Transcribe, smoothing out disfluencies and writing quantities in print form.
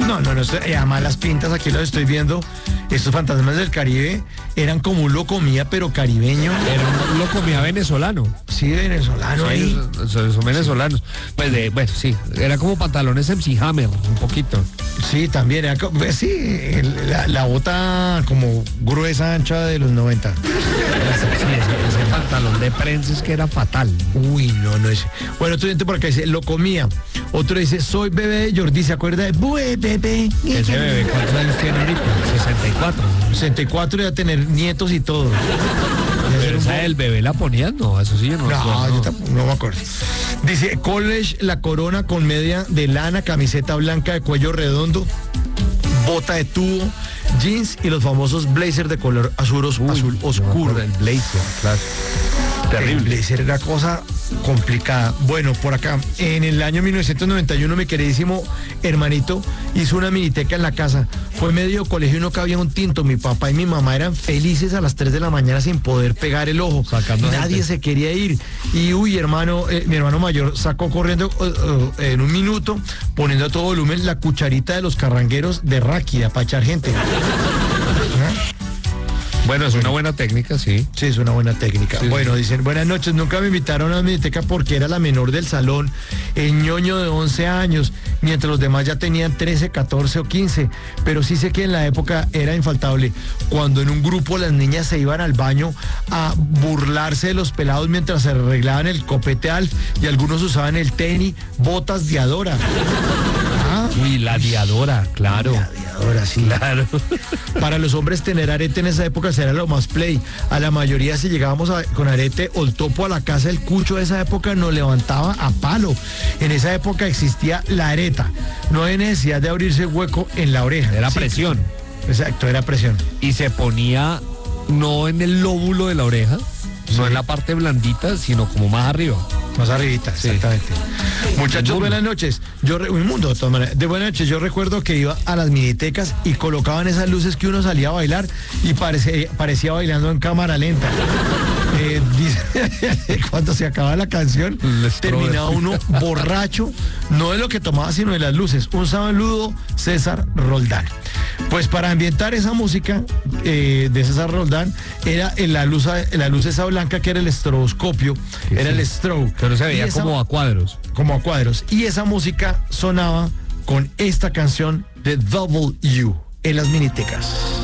No, además las pintas, aquí las estoy viendo, estos fantasmas del Caribe eran como un locomía, pero caribeño. Era un locomía venezolano. Sí, venezolano Sí, ahí. son venezolanos. Pues bueno, sí, era como pantalones MC Hammer, un poquito. Sí, también, era, pues, sí, la bota como gruesa, ancha de los 90. Sí, ese pantalón de prensa es que era fatal. Uy, no es. Bueno, otro gente por acá dice, lo comía. Otro dice, soy bebé de Jordi, ¿se acuerda de bebé? Ese bebé, ¿cuántos años tiene ahorita? 64. 64 y a tener nietos y todo. Pero esa del bebé la ponían, no, eso sí yo no No, recuerdo. yo tampoco, no me acuerdo. Dice, college, la corona con media de lana, camiseta blanca de cuello redondo, bota de tubo, jeans y los famosos blazers de color azul oscuro. El blazer, claro. Terrible. El blazer era cosa complicada. Bueno, por acá, en el año 1991, mi queridísimo hermanito hizo una miniteca en la casa. Fue medio colegio y no cabía un tinto. Mi papá y mi mamá eran felices a las 3 de la mañana sin poder pegar el ojo. Sacando Nadie gente. se quería ir. Y mi hermano mayor sacó corriendo en un minuto, poniendo a todo volumen la cucharita de los carrangueros de Ráquida para echar gente. Bueno, es una buena técnica, sí. Sí, es una buena técnica. Sí, bueno, sí. dicen, buenas noches, nunca me invitaron a la miniteca porque era la menor del salón, el ñoño de 11 años, mientras los demás ya tenían 13, 14 o 15. Pero sí sé que en la época era infaltable, cuando en un grupo las niñas se iban al baño a burlarse de los pelados mientras se arreglaban el copete Alf y algunos usaban el tenis, botas de Adora. Uy, la diadora, claro. Ahora sí. Claro. Para los hombres tener arete en esa época era lo más play. A la mayoría si llegábamos con arete o el topo a la casa, el cucho de esa época nos levantaba a palo. En esa época existía la areta. No hay necesidad de abrirse hueco en la oreja. Era Sí. presión. Exacto, era presión. Y se ponía no en el lóbulo de la oreja, Sí. no en la parte blandita, sino como más arriba. Más arribita, Sí. exactamente. Muchachos, Un mundo. buenas noches. Un mundo, de todas maneras. De buenas noches, yo recuerdo que iba a las minitecas y colocaban esas luces que uno salía a bailar y parecía bailando en cámara lenta. Dice, cuando se acaba la canción, terminaba uno borracho, no de lo que tomaba, sino de las luces. Un saludo, César Roldán. Pues para ambientar esa música de César Roldán, era la luz esa blanca que era el estroboscopio, Sí, era sí. el strobe. Pero se Y veía esa- como a cuadros. como a cuadros. Y esa música sonaba con esta canción de W en las minitecas.